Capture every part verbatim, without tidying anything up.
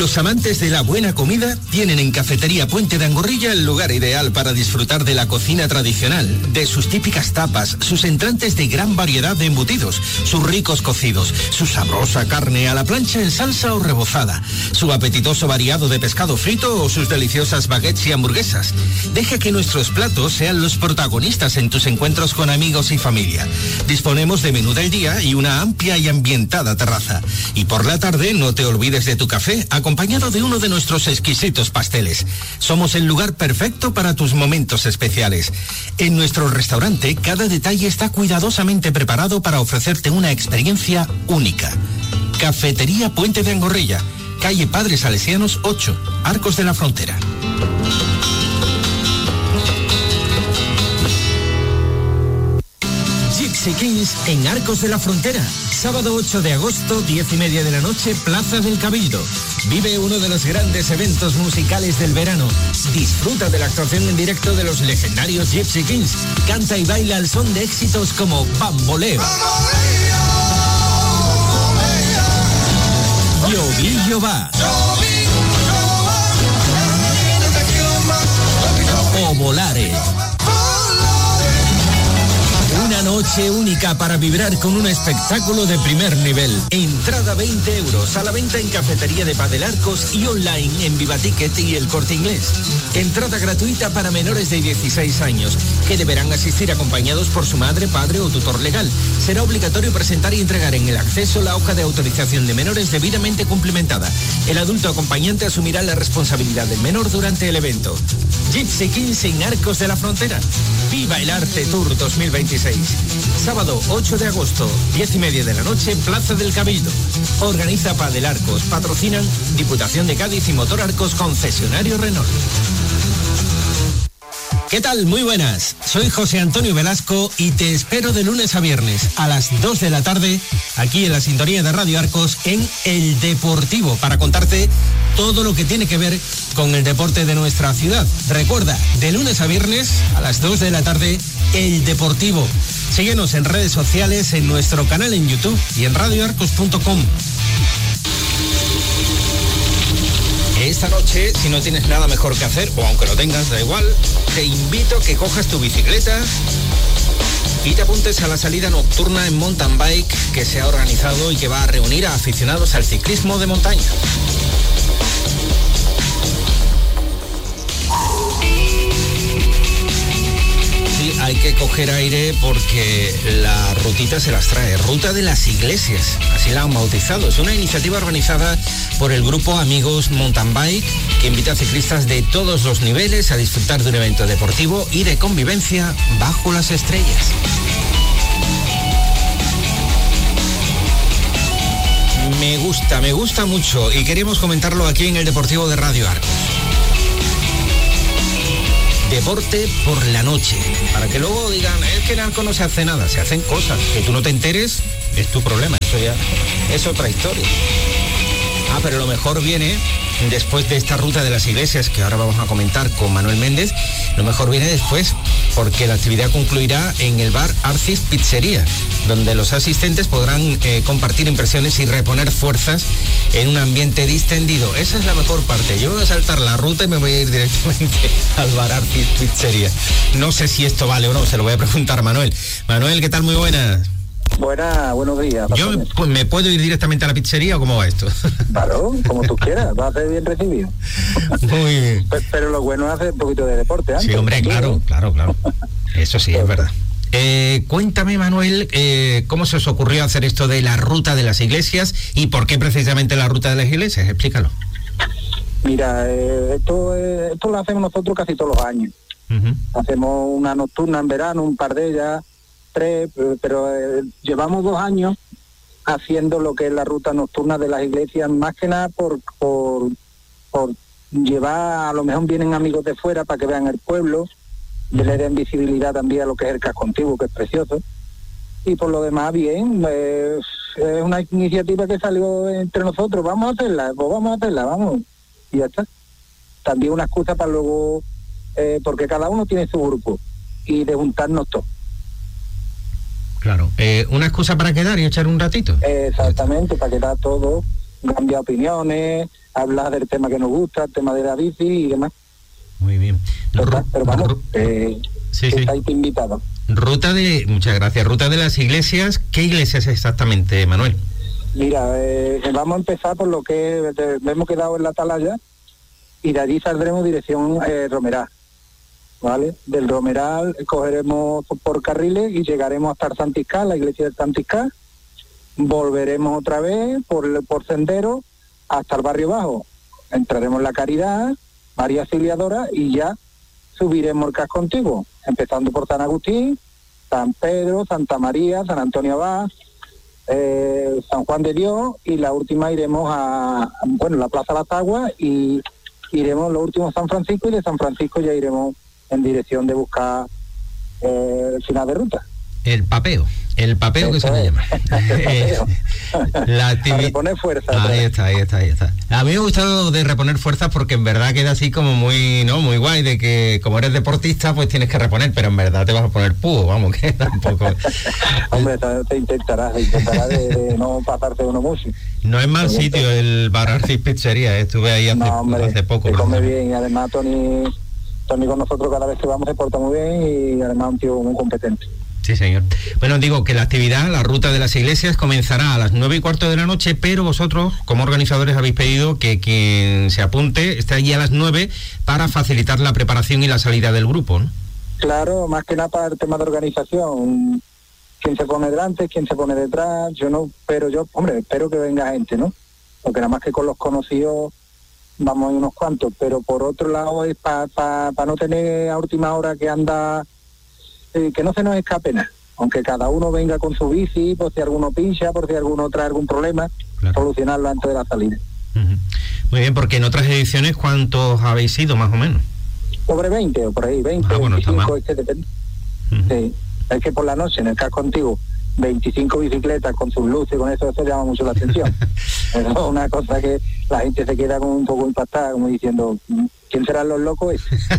Los amantes de la buena comida tienen en Cafetería Puente de Angorrilla el lugar ideal para disfrutar de la cocina tradicional, de sus típicas tapas, sus entrantes de gran variedad de embutidos, sus ricos cocidos, su sabrosa carne a la plancha en salsa o rebozada, su apetitoso variado de pescado frito o sus deliciosas baguettes y hamburguesas. Deja que nuestros platos sean los protagonistas en tus encuentros con amigos y familia. Disponemos de menú del día y una amplia y ambientada terraza. Y por la tarde no te olvides de tu café, acompañado de uno de nuestros exquisitos pasteles. Somos el lugar perfecto para tus momentos especiales. En nuestro restaurante, cada detalle está cuidadosamente preparado para ofrecerte una experiencia única. Cafetería Puente de Angorrilla, calle Padres Salesianos ocho, Arcos de la Frontera. Gypsy Kings en Arcos de la Frontera. Sábado ocho de agosto, diez y media de la noche, Plaza del Cabildo. Vive uno de los grandes eventos musicales del verano. Disfruta de la actuación en directo de los legendarios Gypsy Kings. Canta y baila al son de éxitos como Bamboleo, Llovillo va, o Volare. Una noche única para vibrar con un espectáculo de primer nivel. Entrada veinte euros, a la venta en Cafetería de Padel Arcos y online en Viva Ticket y El Corte Inglés. Entrada gratuita para menores de dieciséis años, que deberán asistir acompañados por su madre, padre o tutor legal. Será obligatorio presentar y entregar en el acceso la hoja de autorización de menores debidamente cumplimentada. El adulto acompañante asumirá la responsabilidad del menor durante el evento. Gypsy Kings en Arcos de la Frontera. Viva el Arte Tour dos mil veintiséis. Sábado ocho de agosto, diez y media de la noche, Plaza del Cabildo. Organiza Padel Arcos. Patrocinan Diputación de Cádiz y Motor Arcos, concesionario Renault. ¿Qué tal? Muy buenas. Soy José Antonio Velasco y te espero de lunes a viernes a las dos de la tarde aquí en la sintonía de Radio Arcos en El Deportivo para contarte todo lo que tiene que ver con el deporte de nuestra ciudad. Recuerda, de lunes a viernes a las dos de la tarde, El Deportivo. Síguenos en redes sociales, en nuestro canal en YouTube y en radio arcos punto com. Esta noche, si no tienes nada mejor que hacer, o aunque lo tengas, da igual, te invito a que cojas tu bicicleta y te apuntes a la salida nocturna en mountain bike que se ha organizado y que va a reunir a aficionados al ciclismo de montaña. Hay que coger aire porque la rutita se las trae. Ruta de las Iglesias, así la han bautizado. Es una iniciativa organizada por el grupo Amigos Mountain Bike que invita a ciclistas de todos los niveles a disfrutar de un evento deportivo y de convivencia bajo las estrellas. Me gusta, me gusta mucho y queremos comentarlo aquí en el Deportivo de Radio Arcos. Deporte por la noche, para que luego digan, es que en Arcos no se hace nada, se hacen cosas, que tú no te enteres, es tu problema, eso ya es otra historia. Ah, pero lo mejor viene después de esta ruta de las iglesias, que ahora vamos a comentar con Manuel Méndez, lo mejor viene después, porque la actividad concluirá en el bar Arcis Pizzería, donde los asistentes podrán eh, compartir impresiones y reponer fuerzas en un ambiente distendido. Esa es la mejor parte. Yo voy a saltar la ruta y me voy a ir directamente al bar Arcis Pizzería. No sé si esto vale o no, se lo voy a preguntar a Manuel. Manuel, ¿qué tal? Muy buenas. Buenas, buenos días. ¿Yo me, pues, me puedo ir directamente a la pizzería o cómo va esto? Claro, como tú quieras, va a ser bien recibido. Muy bien. Pero, pero lo bueno es hacer un poquito de deporte antes. Sí, hombre, claro, claro, claro. Eso sí, es verdad. Eh, cuéntame, Manuel, eh, ¿cómo se os ocurrió hacer esto de la ruta de las iglesias y por qué precisamente la ruta de las iglesias? Explícalo. Mira, eh, esto, eh, esto lo hacemos nosotros casi todos los años. Uh-huh. Hacemos una nocturna en verano, un par de ellas, tres, pero eh, llevamos dos años haciendo lo que es la ruta nocturna de las iglesias, más que nada por, por, por llevar, a lo mejor vienen amigos de fuera para que vean el pueblo, y le den visibilidad también a lo que es el casco antiguo, que es precioso, y por lo demás bien, eh, es una iniciativa que salió entre nosotros, vamos a hacerla, pues vamos a hacerla, vamos, y ya está. También una excusa para luego, eh, porque cada uno tiene su grupo, y de juntarnos todos. Claro, eh, una excusa para quedar y echar un ratito. Exactamente, para quedar todo, cambiar opiniones, hablar del tema que nos gusta, el tema de la bici y demás. Muy bien. Pero, pero vamos, eh, sí, sí. estáis invitados. Ruta de, muchas gracias, ruta de las iglesias. ¿Qué iglesias exactamente, Manuel? Mira, eh, vamos a empezar por lo que eh, hemos quedado en la Atalaya y de allí saldremos dirección eh, Romeral, ¿vale? Del Romeral cogeremos por carriles y llegaremos hasta el Santiscá, la iglesia del Santiscá, volveremos otra vez por, por sendero hasta el barrio bajo, entraremos en la Caridad, María Auxiliadora y ya subiremos el casco antiguo, empezando por San Agustín, San Pedro, Santa María, San Antonio Abad, eh, San Juan de Dios y la última iremos a, bueno, la Plaza Las Aguas y iremos lo último San Francisco y de San Francisco ya iremos en dirección de buscar eh, el final de ruta. El papeo, el papeo que se le llama. La activi- a reponer fuerzas. Ahí está, ahí está, ahí está. A mí me ha gustado de reponer fuerzas porque en verdad queda así como muy, ¿no? Muy guay de que como eres deportista pues tienes que reponer, pero en verdad te vas a poner púo, vamos, que tampoco. Hombre, te, te intentarás, te intentarás de, de no pasarte uno mucho. No es mal sitio el Bar Arcis Pizzería, estuve ahí hace, no, hombre, hace poco. Se come bien y además Tony, Tony con nosotros cada vez que vamos se porta muy bien y además un tío muy competente. Sí, señor. Bueno, digo que la actividad, la ruta de las iglesias, comenzará a las nueve y cuarto de la noche, pero vosotros, como organizadores, habéis pedido que quien se apunte esté allí a las nueve para facilitar la preparación y la salida del grupo, ¿no? Claro, más que nada para el tema de organización. Quién se pone delante, quién se pone detrás, yo no, pero yo, hombre, espero que venga gente, ¿no? Porque nada más que con los conocidos vamos a unos cuantos, pero por otro lado es para pa, pa no tener a última hora que anda... que no se nos escape nada, aunque cada uno venga con su bici, por si alguno pincha, por si alguno trae algún problema, claro. Solucionarlo antes de la salida. Uh-huh. Muy bien, porque en otras ediciones, ¿cuántos habéis ido más o menos? Sobre veinte o por ahí, veinte, ah, bueno, veinticinco, es que depende. Uh-huh. Sí, es que por la noche en el casco antiguo, veinticinco bicicletas con sus luces, con eso, eso llama mucho la atención. Es una cosa que la gente se queda como un poco impactada, como diciendo... ¿Quién serán los locos?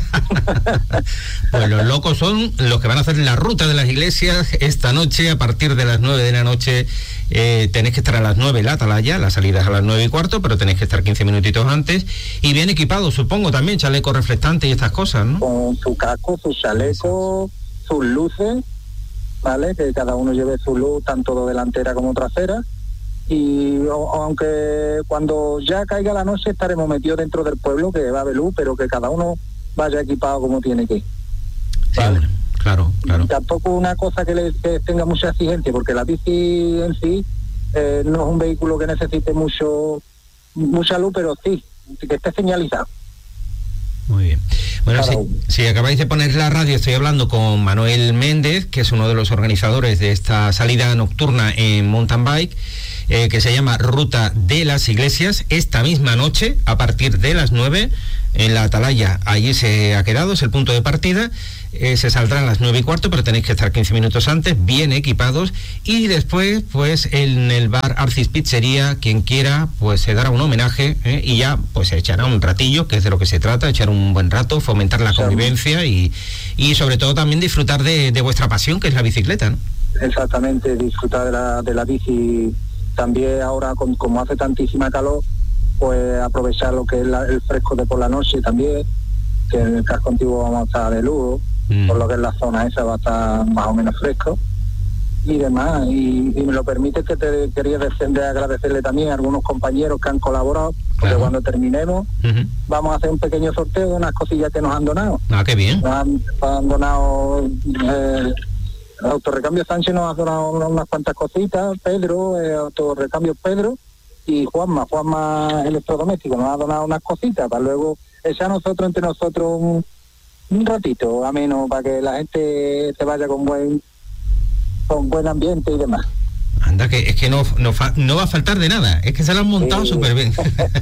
Pues los locos son los que van a hacer la ruta de las iglesias esta noche a partir de las nueve de la noche. Eh, tenéis que estar a las nueve en la Atalaya, la salida es a las nueve y cuarto, pero tenéis que estar quince minutitos antes y bien equipados, supongo, también, chaleco reflectante y estas cosas, ¿no? Con su casco, su chaleco, sus luces, ¿vale? Que cada uno lleve su luz, tanto delantera como trasera. Y o, aunque cuando ya caiga la noche estaremos metidos dentro del pueblo, que va a haber luz, pero que cada uno vaya equipado como tiene que ir. ¿Vale? Sí, claro, claro. Y tampoco una cosa que, le, que tenga mucha exigencia, porque la bici en sí eh, no es un vehículo que necesite mucho mucha luz, pero sí, que esté señalizado. Muy bien. Bueno, si, si acabáis de poner la radio, estoy hablando con Manuel Méndez, que es uno de los organizadores de esta salida nocturna en mountain bike, eh, que se llama Ruta de las Iglesias. Esta misma noche, a partir de las nueve, en la Atalaya, allí se ha quedado, es el punto de partida. Eh, se saldrá a las nueve y cuarto, pero tenéis que estar quince minutos antes, bien equipados, y después, pues, en el bar Arcis Pizzería, quien quiera, pues se dará un homenaje, eh, y ya, pues se echará un ratillo, que es de lo que se trata, echar un buen rato, fomentar la convivencia y, y sobre todo también disfrutar de, de vuestra pasión, que es la bicicleta, ¿no? Exactamente, disfrutar de la, de la bici, también ahora, con, como hace tantísima calor, pues aprovechar lo que es la, el fresco de por la noche también, que en el casco antiguo vamos a estar de lujo, mm. por lo que en la zona esa va a estar más o menos fresco y demás, y, y me lo permite que te quería descender a agradecerle también a algunos compañeros que han colaborado, porque claro. cuando terminemos uh-huh. vamos a hacer un pequeño sorteo de unas cosillas que nos han donado. Ah, qué bien. Nos han, han donado eh, Autorrecambio Sánchez, nos ha donado unas cuantas cositas, Pedro, eh, Autorrecambio Pedro y Juanma, Juanma Electrodoméstico, nos ha donado unas cositas para luego echar nosotros entre nosotros un, un ratito ameno para que la gente se vaya con buen con buen ambiente y demás. Anda, que es que no, no, fa, no va a faltar de nada, es que se lo han montado sí. súper bien.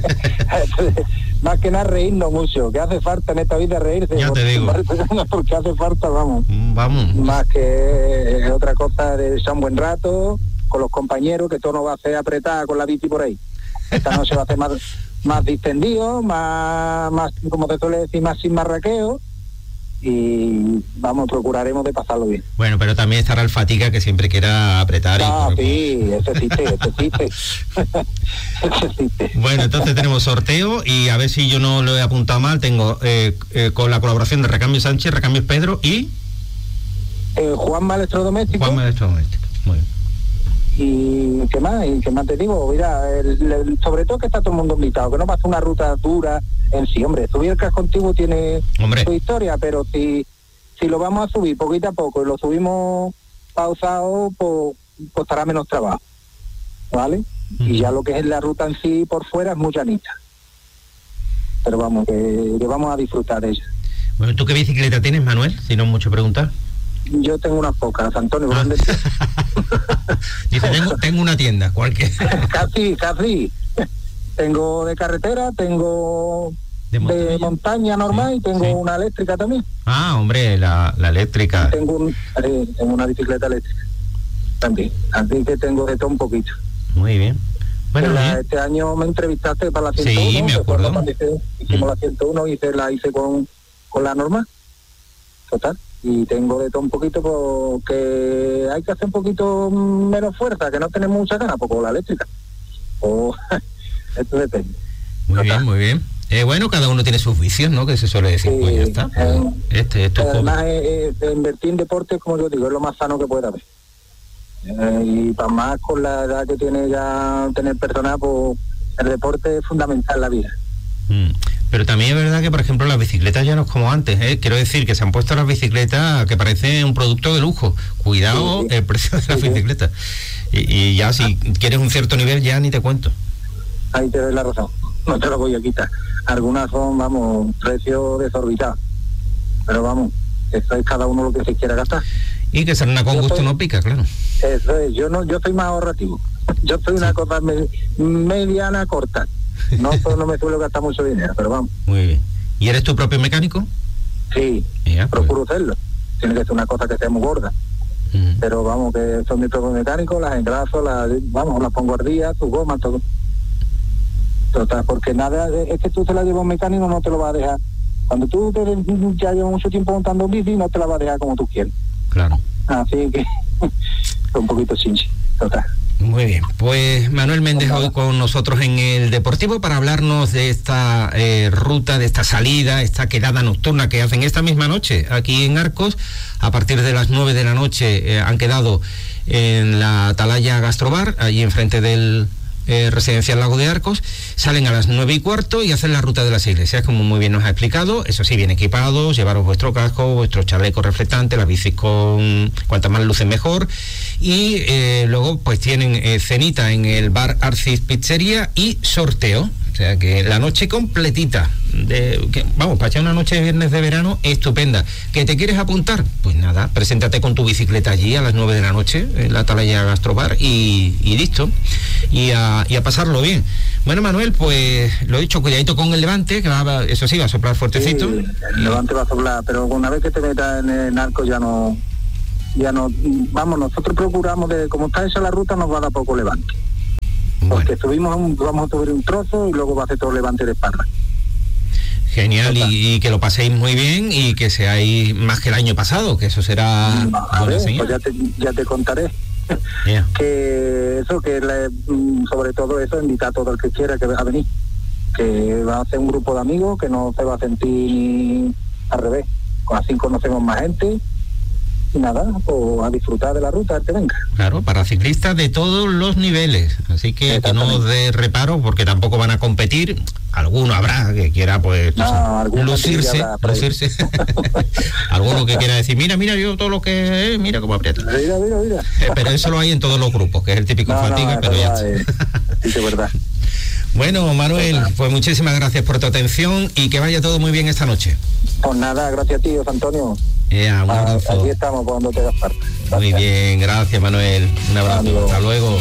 Más que nada reírnos mucho, que hace falta en esta vida reírse. Ya te digo. Porque hace falta, vamos. Vamos. Más que otra cosa de echar un buen rato con los compañeros, que todo no va a ser apretada con la bici por ahí. Esta noche va a ser más, más distendido, más, más, como te suele decir, más sin marraqueo. y vamos, procuraremos de pasarlo bien. Bueno, pero también estará el Fatiga, que siempre quiera apretar. Ah, y sí, ese existe, ese existe. Ese existe. Bueno, entonces tenemos sorteo y a ver si yo no lo he apuntado mal, tengo eh, eh, con la colaboración de Recambio Sánchez, Recambio Pedro y... Eh, Juanma Electrodoméstico. Juanma Electrodoméstico, muy bien. Y qué más, y qué más te digo, mira, el, el, sobre todo que está todo el mundo invitado, que no va a ser una ruta dura en sí, hombre, subir el casco antiguo tiene hombre. su historia, pero si si lo vamos a subir poquito a poco y lo subimos pausado, pues, pues estará menos trabajo, ¿vale? Uh-huh. Y ya lo que es la ruta en sí por fuera es muy llanita, pero vamos, que, que vamos a disfrutar de ella. Bueno, ¿tú qué bicicleta tienes, Manuel? Si no es mucho preguntar. Yo tengo unas pocas, Antonio. Ah. Dice, tengo, tengo una tienda, cualquier. Casi, casi. Tengo de carretera, tengo de montaña, de montaña normal, sí, y tengo sí. una eléctrica también. Ah, hombre, la, la eléctrica. Tengo, un, eh, tengo una bicicleta eléctrica también, así que tengo de todo un poquito. Muy bien. Bueno, la, bien. Este año me entrevistaste para la ciento uno. Sí, me acuerdo. Cuando hice, hicimos mm. la ciento uno, hice, la hice con, con la normal. Total. Y tengo de todo un poquito porque hay que hacer un poquito menos fuerza, que no tenemos mucha ganas, porque la eléctrica. O esto depende. Muy Total. bien, muy bien. Eh, bueno, cada uno tiene sus vicios, ¿no? Que se suele decir, sí, pues ya está. Eh, este, esto además, eh, eh, invertir en deportes, como yo digo, es lo más sano que puede haber. Eh, y para más con la edad que tiene ya tener personal, pues el deporte es fundamental en la vida. Mm. Pero también es verdad que, por ejemplo, las bicicletas ya no es como antes, ¿eh? Quiero decir que se han puesto las bicicletas que parecen un producto de lujo. Cuidado sí, sí. el precio de las sí, bicicletas. Sí. Y, y ya si quieres un cierto nivel ya ni te cuento. Ahí te doy la razón, no te lo voy a quitar. Algunas son, vamos, precios desorbitados. Pero vamos, eso es cada uno lo que se quiera gastar. Y que ser una con gusto no pica, claro. Eso es, yo no, yo soy más ahorrativo. Yo soy una sí. cosa me, mediana corta. No, pues no me suelo gastar mucho dinero, pero vamos. Muy bien. ¿Y eres tu propio mecánico? Sí, ya, procuro pues. hacerlo. Tiene que ser una cosa que sea muy gorda. Mm. Pero vamos, que son mis propios mecánicos, las engraso, las, vamos, las pongo al día, tus gomas, todo. Total, porque nada, es que tú se la llevas a un mecánico, no te lo va a dejar. Cuando tú te, ya llevas mucho tiempo montando bici, no te la va a dejar como tú quieres. Claro. Así que, un poquito chinchi, total. Muy bien, pues Manuel Méndez hoy con nosotros en el Deportivo para hablarnos de esta eh, ruta, de esta salida, esta quedada nocturna que hacen esta misma noche aquí en Arcos. A partir de las nueve de la noche eh, han quedado en la Atalaya Gastrobar, allí enfrente del eh, Residencial Lago de Arcos. Salen a las nueve y cuarto y hacen la ruta de las iglesias, como muy bien nos ha explicado. Eso sí, bien equipados, llevaros vuestro casco, vuestro chaleco reflectante, las bicis con cuantas más luces mejor. Y eh, luego pues tienen eh, cenita en el bar Arcis Pizzería y sorteo. O sea que la noche completita, de, que, vamos, para echar una noche de viernes de verano estupenda. ¿Que te quieres apuntar? Pues nada, preséntate con tu bicicleta allí a las nueve de la noche en la Atalaya Gastrobar y, y listo. Y a, y a pasarlo bien. Bueno, Manuel, pues lo he dicho, cuidadito con el levante, que va, eso sí, va a soplar fuertecito. Sí, el levante va a soplar, pero una vez que te metas en el narco ya no... ya no, vamos, nosotros procuramos de, como está hecha la ruta, nos va a dar poco levante. Bueno. Porque subimos, un, vamos a subir un trozo y luego va a hacer todo levante de espalda. Genial, y, y que lo paséis muy bien y que seáis más que el año pasado, que eso será a ver, pues ya te, ya te contaré. Yeah. Que eso, que le, sobre todo eso, invitar a todo el que quiera que va a venir. Que va a ser un grupo de amigos que no se va a sentir al revés. Así conocemos más gente. Y nada, pues a disfrutar de la ruta, que venga. Claro, para ciclistas de todos los niveles, así que, que no os dé reparo, porque tampoco van a competir. Alguno habrá que quiera pues no, lucirse, habrá, lucirse. Alguno que quiera decir, mira, mira, yo todo lo que, eh, mira cómo aprieta. Mira, mira, mira. Eh, pero eso lo hay en todos los grupos, que es el típico no, fatiga, no, pero ya está. Eh, sí, es verdad. Bueno, Manuel, pues muchísimas gracias por tu atención y que vaya todo muy bien esta noche. Pues nada, gracias a ti, José Antonio. Yeah, un abrazo. Aquí estamos cuando te das parte. Muy bien, gracias, Manuel. Un abrazo, Amigo. Hasta luego.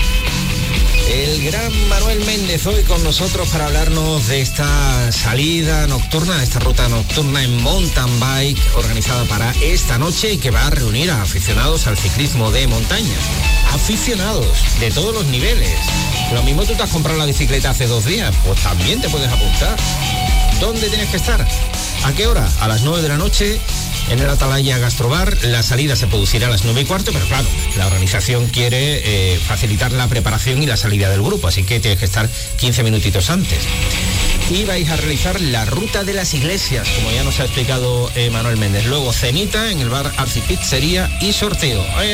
El gran Manuel Méndez hoy con nosotros para hablarnos de esta salida nocturna, de esta ruta nocturna en mountain bike organizada para esta noche y que va a reunir a aficionados al ciclismo de montaña. Aficionados de todos los niveles. Lo mismo tú te has comprado la bicicleta hace dos días, pues también te puedes apuntar. ¿Dónde tienes que estar? ¿A qué hora? A las nueve de la noche en el Atalaya Gastrobar. La salida se producirá a las nueve y cuarto, pero claro, la organización quiere eh, facilitar la preparación y la salida del grupo, así que tienes que estar quince minutitos antes. Y vais a realizar la ruta de las iglesias, como ya nos ha explicado eh, Manuel Méndez. Luego cenita en el bar Arcipizzería y sorteo. ¡Ay!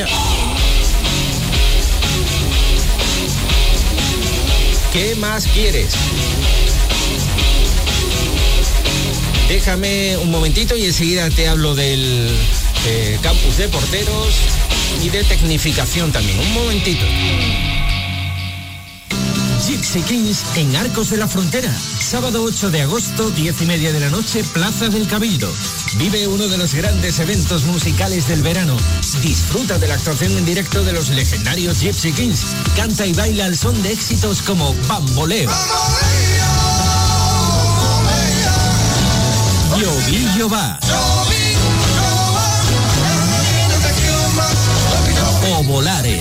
¿Qué más quieres? Déjame un momentito y enseguida te hablo del eh, campus de porteros y de tecnificación también. Un momentito. Gypsy Kings en Arcos de la Frontera. Sábado ocho de agosto, diez y media de la noche, Plaza del Cabildo. Vive uno de los grandes eventos musicales del verano. Disfruta de la actuación en directo de los legendarios Gypsy Kings. Canta y baila al son de éxitos como Bamboleo, Llovillo va, o Volare.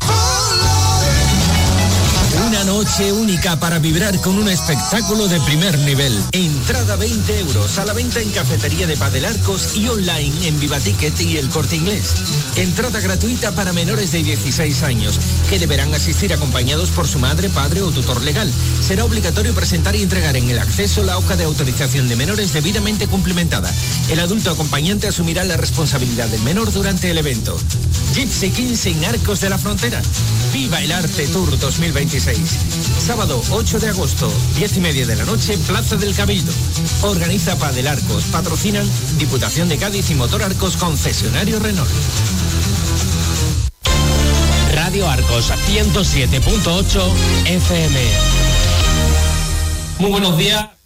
Una noche única para vibrar con un espectáculo de primer nivel. Entrada veinte euros, a la venta en Cafetería de Padel Arcos y online en Viva Ticket y El Corte Inglés. Entrada gratuita para menores de dieciséis años, que deberán asistir acompañados por su madre, padre o tutor legal. Será obligatorio presentar y entregar en el acceso la hoja de autorización de menores debidamente cumplimentada. El adulto acompañante asumirá la responsabilidad del menor durante el evento. Gypsy Kings en Arcos de la Frontera. Viva el Arte Tour dos mil veintiséis. Sábado ocho de agosto, diez y media de la noche, Plaza del Cabildo. Organiza Padel Arcos. Patrocinan Diputación de Cádiz y Motor Arcos, concesionario Renault. Radio Arcos ciento siete punto ocho F M. Muy buenos días.